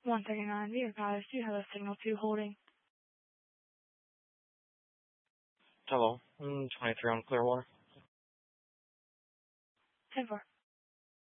139, be advised you have a signal 2 holding. Hello, 23 on Clearwater. 10-4.